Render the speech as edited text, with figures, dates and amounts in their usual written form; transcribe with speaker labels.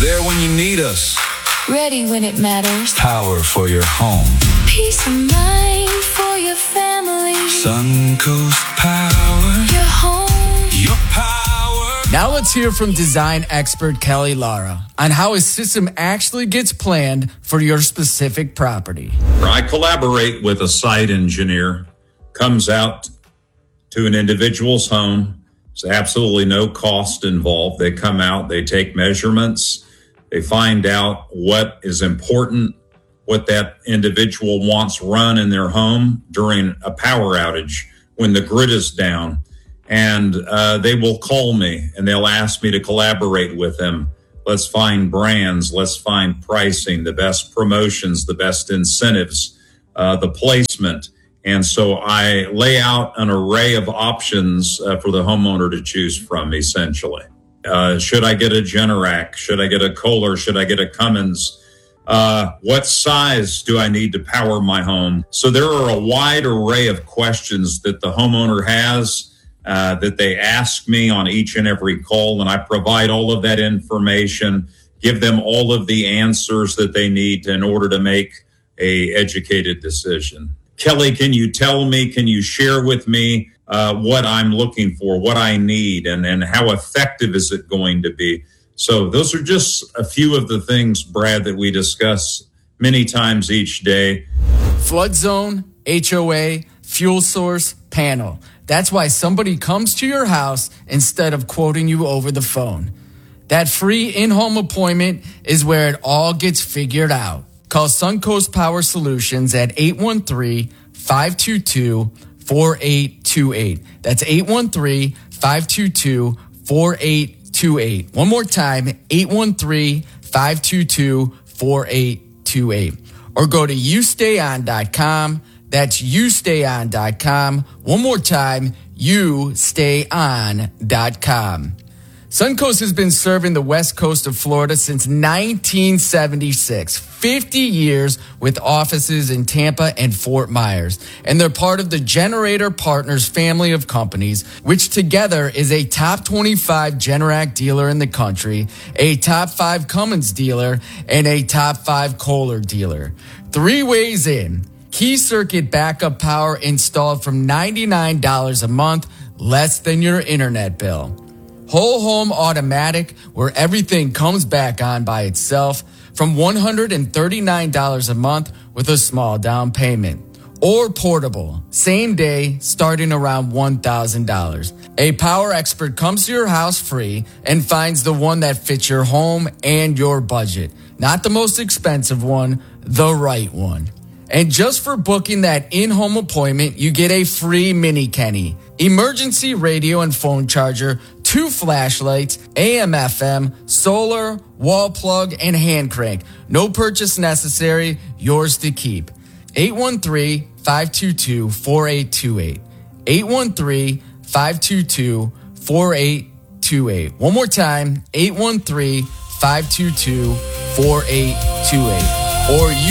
Speaker 1: There when you need us.
Speaker 2: Ready when it matters.
Speaker 1: Power for your home.
Speaker 2: Peace of mind for your family.
Speaker 1: Suncoast Power.
Speaker 2: Your home.
Speaker 1: Your power.
Speaker 3: Now let's hear from design expert Kelly Lara on how a system actually gets planned for your specific property.
Speaker 4: I collaborate with a site engineer, comes out to an individual's home. There's absolutely no cost involved. They come out, they take measurements, they find out what is important, what that individual wants run in their home during a power outage when the grid is down. And they will call me and they'll ask me to collaborate with them. Let's find brands, let's find pricing, the best promotions, the best incentives, the placement. And so I lay out an array of options for the homeowner to choose from, essentially. Should I get a Generac? Should I get a Kohler? Should I get a Cummins? What size do I need to power my home? So there are a wide array of questions that the homeowner has that they ask me on each and every call, and I provide all of that information, give them all of the answers that they need in order to make a educated decision. Kelly, can you tell me, can you share with me what I'm looking for, what I need, and how effective is it going to be? So those are just a few of the things, Brad, that we discuss many times each day.
Speaker 3: Flood zone, HOA, fuel source, panel. That's why somebody comes to your house instead of quoting you over the phone. That free in-home appointment is where it all gets figured out. Call Suncoast Power Solutions at 813-522-4828. That's 813-522-4828. One more time, 813-522-4828. Or go to youstayon.com. That's youstayon.com. One more time, youstayon.com. Suncoast has been serving the west coast of Florida since 1976, 50 years with offices in Tampa and Fort Myers. And they're part of the Generator Partners family of companies, which together is a top 25 Generac dealer in the country, a top 5 Cummins dealer, and a top 5 Kohler dealer. 3 ways in. Key circuit backup power installed from $99 a month, less than your internet bill. Whole home automatic, where everything comes back on by itself, from $139 a month with a small down payment. Or portable, same day, starting around $1,000. A power expert comes to your house free and finds the one that fits your home and your budget. Not the most expensive one, the right one. And just for booking that in-home appointment, you get a free mini Kenny, emergency radio and phone charger, 2 flashlights, AM/FM, solar, wall plug, and hand crank. No purchase necessary, yours to keep. 813-522-4828. 813-522-4828. One more time, 813-522-4828. Or you